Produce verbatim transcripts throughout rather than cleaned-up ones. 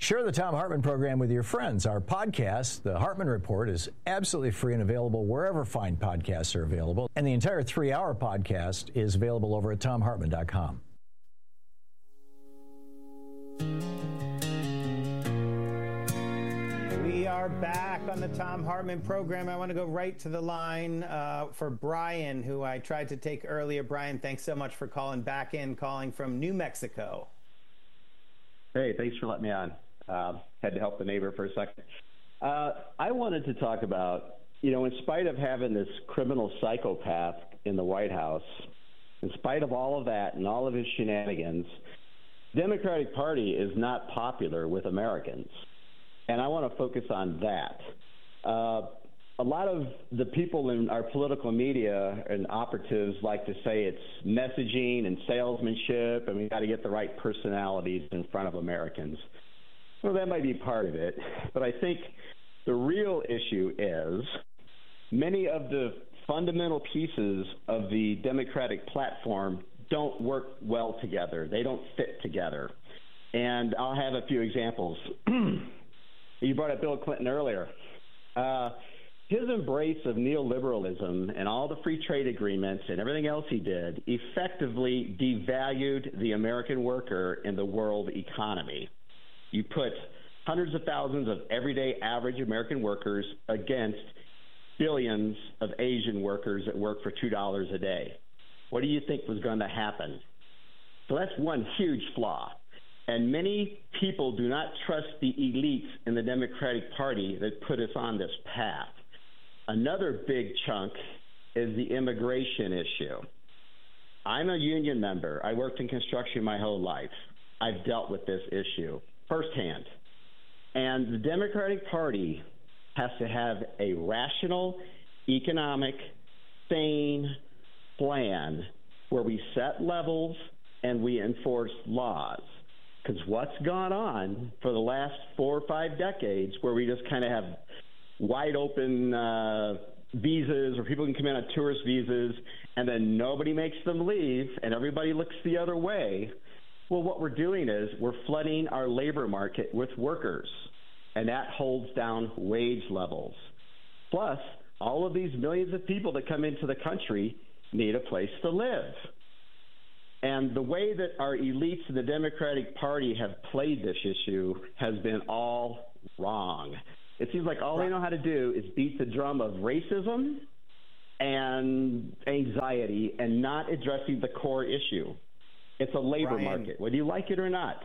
Share the Thom Hartmann program with your friends. Our podcast, The Hartmann Report, is absolutely free and available wherever fine podcasts are available. And the entire three-hour podcast is available over at thom hartmann dot com. We are back on the Thom Hartmann program. I want to go right to the line uh, for Brian, who I tried to take earlier. Brian, thanks so much for calling back in, calling from New Mexico. Hey, thanks for letting me on. Uh, had to help the neighbor for a second. Uh, I wanted to talk about, you know, in spite of having this criminal psychopath in the White House, in spite of all of that and all of his shenanigans, the Democratic Party is not popular with Americans. And I want to focus on that. Uh, a lot of the people in our political media and operatives like to say it's messaging and salesmanship, and we got to get the right personalities in front of Americans. Well, that might be part of it, but I think the real issue is many of the fundamental pieces of the Democratic platform don't work well together. They don't fit together. And I'll have a few examples. You brought up Bill Clinton earlier. Uh, his embrace of neoliberalism and all the free trade agreements and everything else he did effectively devalued the American worker in the world economy. You put hundreds of thousands of everyday average American workers against billions of Asian workers that work for two dollars a day. What do you think was going to happen? So that's one huge flaw. And many people do not trust the elites in the Democratic Party that put us on this path. Another big chunk is the immigration issue. I'm a union member. I worked in construction my whole life. I've dealt with this issue firsthand. And the Democratic Party has to have a rational, economic, sane plan where we set levels and we enforce laws. Because what's gone on for the last four or five decades where we just kind of have wide open uh, visas where people can come in on tourist visas and then nobody makes them leave and everybody looks the other way. Well, what we're doing is we're flooding our labor market with workers, and that holds down wage levels. Plus, all of these millions of people that come into the country need a place to live. And the way that our elites in the Democratic Party have played this issue has been all wrong. It seems like all they know how to do is beat the drum of racism and anxiety and not addressing the core issue. It's a labor Brian, market, whether you like it or not.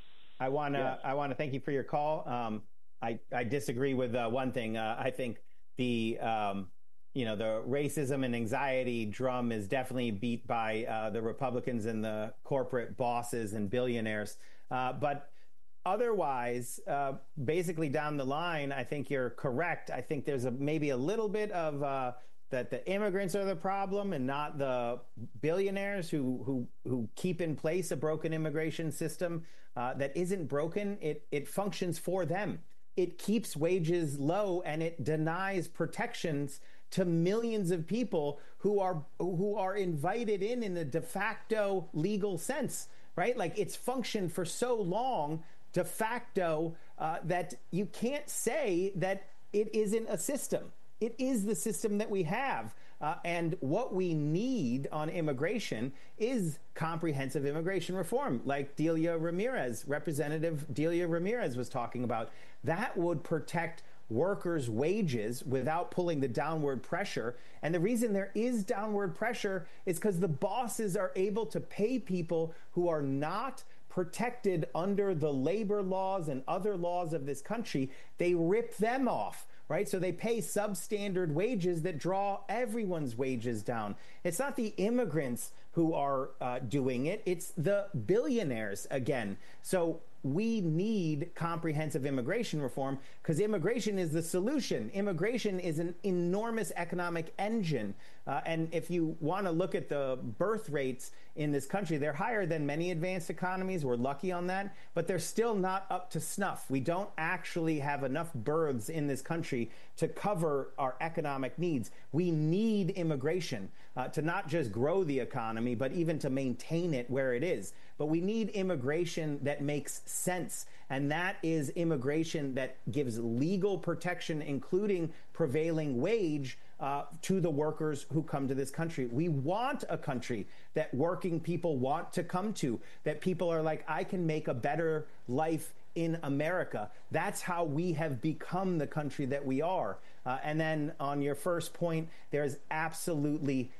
I want to yes. I want to thank you for your call. Um, I, I disagree with uh, one thing. Uh, I think the um, you know the racism and anxiety drum is definitely beat by uh, the Republicans and the corporate bosses and billionaires. Uh, but otherwise, uh, basically down the line, I think you're correct. I think there's a, maybe a little bit of uh, that the immigrants are the problem and not the billionaires who who who keep in place a broken immigration system uh, that isn't broken. It it functions for them. It keeps wages low and it denies protections to millions of people who are who are invited in in the de facto legal sense, right? Like it's functioned for so long de facto uh, that you can't say that it isn't a system. It is the system that we have. Uh, and what we need on immigration is comprehensive immigration reform, like Delia Ramirez, Representative Delia Ramirez was talking about. That would protect workers' wages without pulling the downward pressure. And the reason there is downward pressure is because the bosses are able to pay people who are not protected under the labor laws and other laws of this country. They rip them off. Right? So they pay substandard wages that draw everyone's wages down. It's not the immigrants who are uh, doing it. It's the billionaires again. So we need comprehensive immigration reform because immigration is the solution. Immigration is an enormous economic engine. Uh, and if you want to look at the birth rates in this country, they're higher than many advanced economies. We're lucky on that, but they're still not up to snuff. We don't actually have enough births in this country to cover our economic needs. We need immigration uh, to not just grow the economy, economy, but even to maintain it where it is. But we need immigration that makes sense. And that is immigration that gives legal protection, including prevailing wage, uh, to the workers who come to this country. We want a country that working people want to come to, that people are like, I can make a better life in America. That's how we have become the country that we are. Uh, and then on your first point, there's absolutely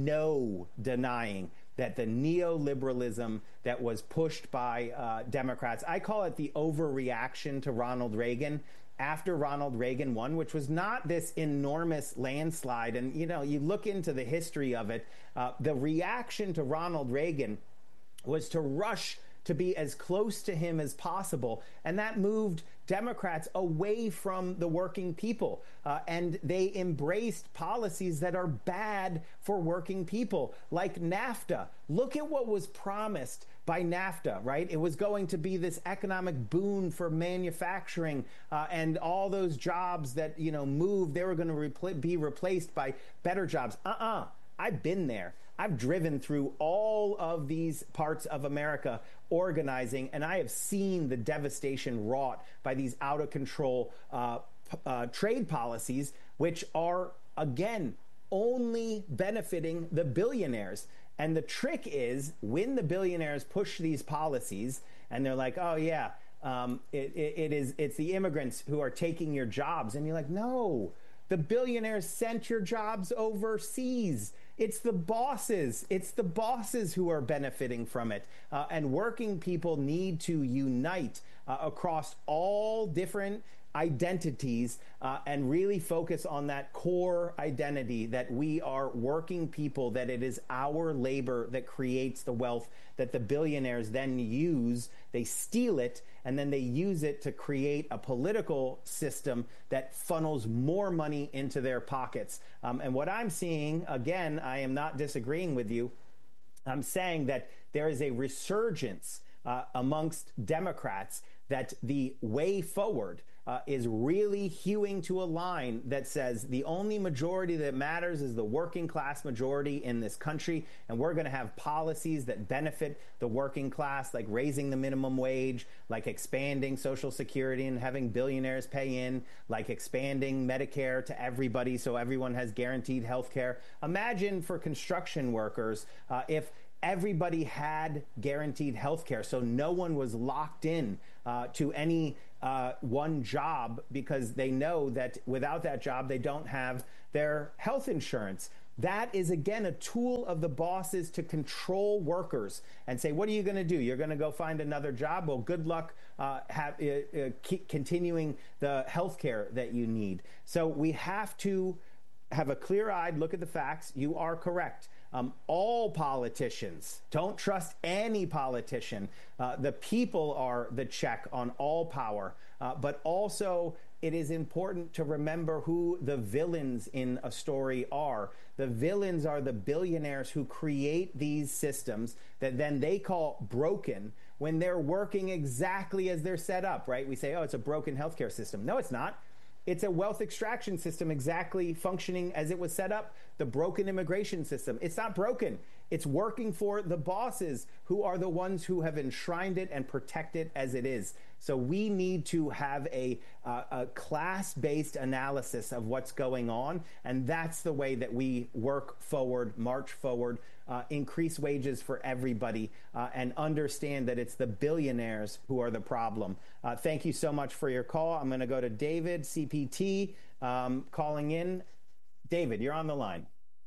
no denying that the neoliberalism that was pushed by uh, Democrats, I call it the overreaction to Ronald Reagan. After Ronald Reagan won, which was not this enormous landslide. And, you know, you look into the history of it, uh, the reaction to Ronald Reagan was to rush to be as close to him as possible. And that moved Democrats away from the working people. Uh, and they embraced policies that are bad for working people, like NAFTA. Look at what was promised by NAFTA, right? It was going to be this economic boon for manufacturing, uh, and all those jobs that, you know, moved, they were going to repl- be replaced by better jobs. Uh-uh. I've been there. I've driven through all of these parts of America organizing, and I have seen the devastation wrought by these out of control uh, uh, trade policies, which are, again, only benefiting the billionaires. And the trick is when the billionaires push these policies and they're like, oh, yeah, um, it, it, it is it's the immigrants who are taking your jobs. And you're like, no, the billionaires sent your jobs overseas. It's the bosses. It's the bosses who are benefiting from it. Uh, and working people need to unite uh, across all different identities uh, and really focus on that core identity that we are working people, that it is our labor that creates the wealth that the billionaires then use. They steal it and then they use it to create a political system that funnels more money into their pockets. Um, and what I'm seeing, again, I am not disagreeing with you. I'm saying that there is a resurgence uh, amongst Democrats that the way forward Uh, is really hewing to a line that says the only majority that matters is the working class majority in this country, and we're going to have policies that benefit the working class, like raising the minimum wage, like expanding Social Security and having billionaires pay in, like expanding Medicare to everybody so everyone has guaranteed health care. Imagine for construction workers uh, if everybody had guaranteed health care, so no one was locked in uh, to any uh, one job because they know that without that job, they don't have their health insurance. That is, again, a tool of the bosses to control workers and say, what are you going to do? You're going to go find another job? Well, good luck uh, have, uh, uh, keep continuing the health care that you need. So we have to have a clear-eyed look at the facts. You are correct. Um, all politicians, don't trust any politician. Uh, the people are the check on all power. Uh, but also, it is important to remember who the villains in a story are. The villains are the billionaires who create these systems that then they call broken when they're working exactly as they're set up, right? We say, oh, it's a broken healthcare system. No, it's not. It's a wealth extraction system exactly functioning as it was set up. The broken immigration system. It's not broken. It's working for the bosses who are the ones who have enshrined it and protect it as it is. So we need to have a, uh, a class-based analysis of what's going on. And that's the way that we work forward, march forward, uh, increase wages for everybody, uh, and understand that it's the billionaires who are the problem. Uh, thank you so much for your call. I'm going to go to David, C P T, um, calling in. David, you're on the line.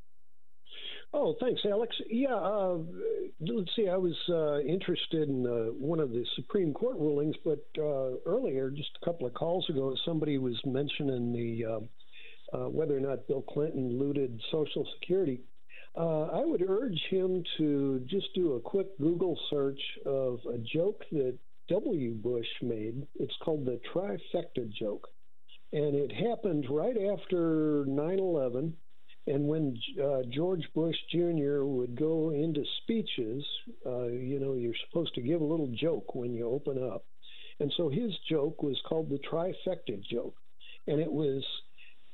Oh, thanks, Alex. Yeah, uh, let's see. I was uh, interested in uh, one of the Supreme Court rulings, but uh, earlier, just a couple of calls ago, somebody was mentioning the uh, uh, whether or not Bill Clinton looted Social Security. Uh, I would urge him to just do a quick Google search of a joke that W. Bush made. It's called the trifecta joke. And it happened right after nine eleven. And when uh, George Bush Junior would go into speeches, uh, you know, you're supposed to give a little joke when you open up. And so his joke was called the trifecta joke. And it was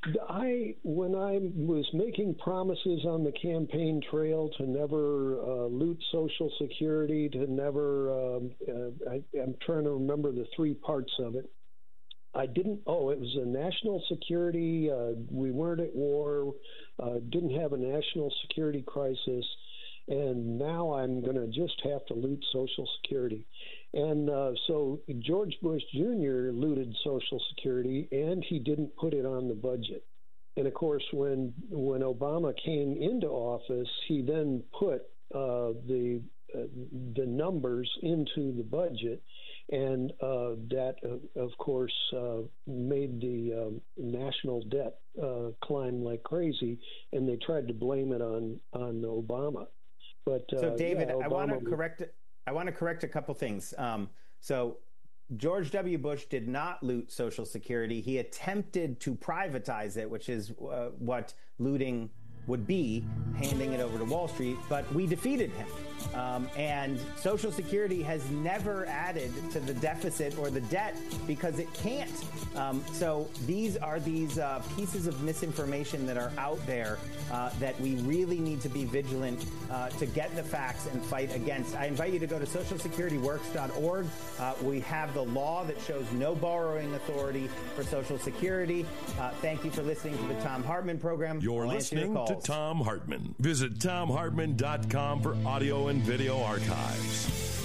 I, when I was making promises on the campaign trail to never uh, loot Social Security, to never, um, uh, I, I'm trying to remember the three parts of it. I didn't, oh, it was a national security, uh, we weren't at war, uh, didn't have a national security crisis, and now I'm going to just have to loot Social Security. And uh, so George Bush Junior looted Social Security, and he didn't put it on the budget. And of course, when when Obama came into office, he then put uh, the uh, the numbers into the budget, and uh, that, uh, of course, uh, made the um, national debt uh, climb like crazy, and they tried to blame it on on Obama. But uh, so, David, yeah, I want to correct it. I want to correct a couple things. Um, so George W. Bush did not loot Social Security. He attempted to privatize it, which is uh, what looting would be, handing it over to Wall Street, but we defeated him. Um, and Social Security has never added to the deficit or the debt because it can't. Um, so these are these uh, pieces of misinformation that are out there uh, that we really need to be vigilant uh, to get the facts and fight against. I invite you to go to social security works dot org. Uh, we have the law that shows no borrowing authority for Social Security. Uh, thank you for listening to the Thom Hartmann program. You're I'll listening your to Thom Hartmann. Visit thom hartmann dot com for audio and video archives.